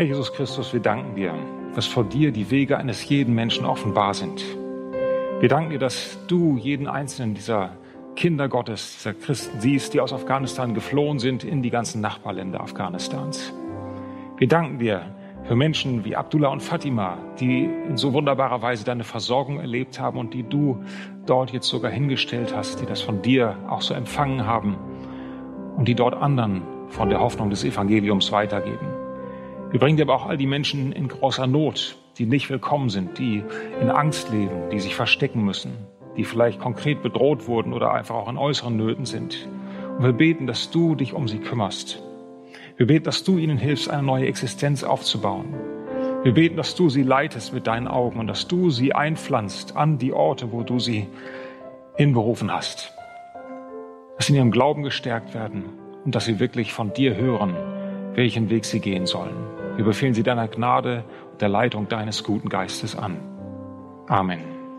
Herr Jesus Christus, wir danken dir, dass vor dir die Wege eines jeden Menschen offenbar sind. Wir danken dir, dass du jeden einzelnen dieser Kinder Gottes, dieser Christen siehst, die aus Afghanistan geflohen sind in die ganzen Nachbarländer Afghanistans. Wir danken dir für Menschen wie Abdullah und Fatima, die in so wunderbarer Weise deine Versorgung erlebt haben und die du dort jetzt sogar hingestellt hast, die das von dir auch so empfangen haben und die dort anderen von der Hoffnung des Evangeliums weitergeben. Wir bringen dir aber auch all die Menschen in großer Not, die nicht willkommen sind, die in Angst leben, die sich verstecken müssen, die vielleicht konkret bedroht wurden oder einfach auch in äußeren Nöten sind. Und wir beten, dass du dich um sie kümmerst. Wir beten, dass du ihnen hilfst, eine neue Existenz aufzubauen. Wir beten, dass du sie leitest mit deinen Augen und dass du sie einpflanzt an die Orte, wo du sie hinberufen hast. Dass sie in ihrem Glauben gestärkt werden und dass sie wirklich von dir hören, welchen Weg sie gehen sollen. Wir befehlen sie deiner Gnade und der Leitung deines guten Geistes an. Amen.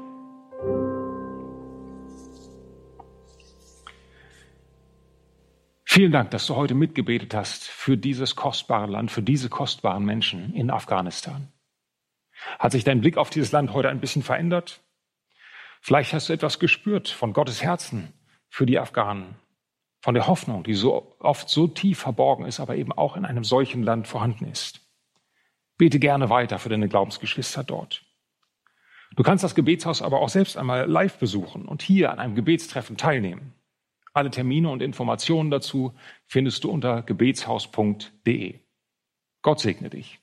Vielen Dank, dass du heute mitgebetet hast für dieses kostbare Land, für diese kostbaren Menschen in Afghanistan. Hat sich dein Blick auf dieses Land heute ein bisschen verändert? Vielleicht hast du etwas gespürt von Gottes Herzen für die Afghanen, von der Hoffnung, die so oft so tief verborgen ist, aber eben auch in einem solchen Land vorhanden ist. Bete gerne weiter für deine Glaubensgeschwister dort. Du kannst das Gebetshaus aber auch selbst einmal live besuchen und hier an einem Gebetstreffen teilnehmen. Alle Termine und Informationen dazu findest du unter gebetshaus.de. Gott segne dich.